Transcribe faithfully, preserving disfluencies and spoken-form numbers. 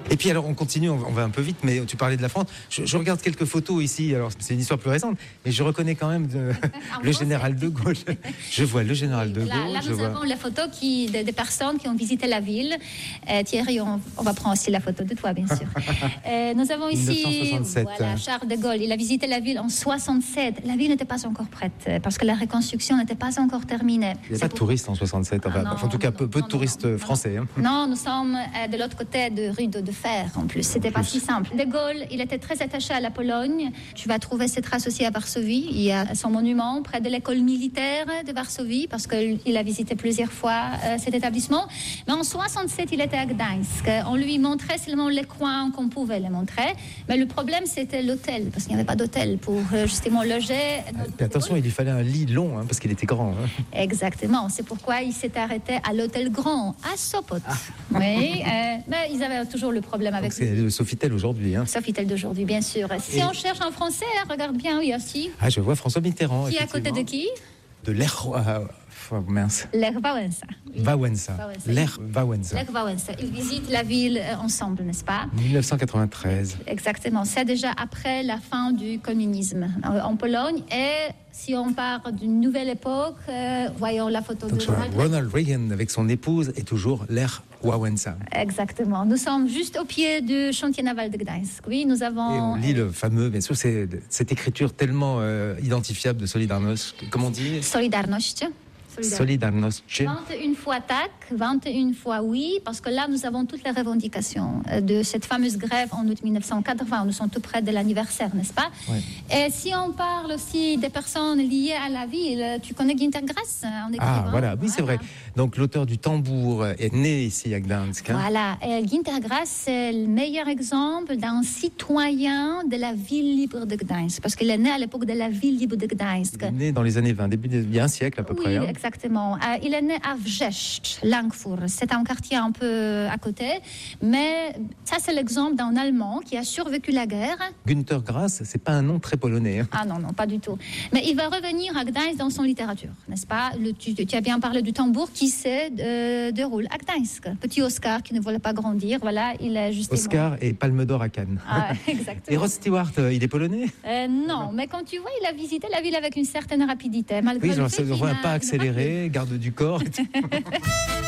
Et puis alors on continue, on va un peu vite, mais tu parlais de la France. Je, je regarde quelques photos ici, alors c'est une histoire plus récente, mais je reconnais quand même de, le général de Gaulle. Je vois le général de Gaulle. Là, là je nous vois... avons la photo qui, des, des personnes qui ont visité la ville. Euh, Thierry, on, on va prendre aussi la photo de toi, bien sûr. Euh, nous avons ici mille neuf cent soixante-sept. Voilà, Charles de Gaulle. Il a visité la ville en soixante-sept. La ville n'était pas encore prête parce que la reconstruction n'était pas encore terminée. Il n'y a pas de pour... touristes en soixante-sept, enfin, ah, non, en tout cas non, peu, peu non, de touristes non, non, français. Hein. Non, nous sommes euh, de l'autre côté de rue de, de Fer en plus. C'était pas si simple. De Gaulle, il était très attaché à la Pologne. Tu vas trouver ses traces aussi à Varsovie. Il y a son monument près de l'école militaire de Varsovie parce qu'il a visité plusieurs fois euh, cet établissement. Mais en soixante-sept, il était à Gdańsk. On lui montrait seulement les coins qu'on pouvait les montrer. Mais le problème, c'était l'hôtel parce qu'il n'y avait pas d'hôtel pour euh, justement loger. Et attention, il lui fallait un lit long hein, parce qu'il était grand. Hein. Exactement. C'est pourquoi il s'est arrêté à l'hôtel Grand à Sopot. Ah. Oui, euh, mais ils avaient toujours le problème avec. Donc c'est le Sofitel aujourd'hui. Hein. Sofitel d'aujourd'hui, bien sûr. Si Et... on cherche en français, regarde bien, oui aussi. Ah, je vois François Mitterrand. Qui est à côté de qui? De l'Er... Euh, oh, mince. Lech Wałęsa. Wałęsa. Lech Wałęsa. Lech Wałęsa. Ils visitent la ville ensemble, n'est-ce pas? mille neuf cent quatre-vingt-treize. Exactement. C'est déjà après la fin du communisme en Pologne. Et si on part d'une nouvelle époque, euh, voyons la photo Donc, de Ronald, Ronald Reagan avec son épouse et toujours Lech Wałęsa. Exactement. Nous sommes juste au pied du chantier naval de Gdańsk. Oui, nous avons... Et on lit le fameux, bien sûr, c'est, cette écriture tellement euh, identifiable de Solidarność. Comment on dit? Solidarność. Solidarność. vingt et une fois tac, vingt et une fois oui, parce que là, nous avons toutes les revendications de cette fameuse grève en août mille neuf cent quatre-vingts. Nous sommes tout près de l'anniversaire, n'est-ce pas? Ouais. Et si on parle aussi des personnes liées à la ville, tu connais Günter Grass en écrivain? Ah, voilà, oui, voilà. C'est vrai. Donc, l'auteur du Tambour est né ici à Gdańsk. Hein. Voilà. Et Günter Grass, c'est le meilleur exemple d'un citoyen de la ville libre de Gdańsk, parce qu'il est né à l'époque de la ville libre de Gdańsk. Il est né dans les années vingt, début de, il y a un siècle à peu oui, près. Hein. Exactement. Euh, il est né à Wrzeszcz, Langfurt. C'est un quartier un peu à côté. Mais ça, c'est l'exemple d'un Allemand qui a survécu la guerre. Günter Grass, c'est pas un nom très polonais. Hein. Ah non, non, pas du tout. Mais il va revenir à Gdańsk dans son littérature, n'est-ce pas? Le, tu, tu as bien parlé du tambour qui se euh, déroule à Gdańsk. Petit Oscar qui ne voulait pas grandir, voilà, il est juste... Oscar et Palme d'Or à Cannes. Ah, exactement. Et Rod Stewart, euh, il est polonais? euh, Non, mais quand tu vois, il a visité la ville avec une certaine rapidité. Malgré oui, le genre, fait on voit un pas a... accéléré, garde du corps.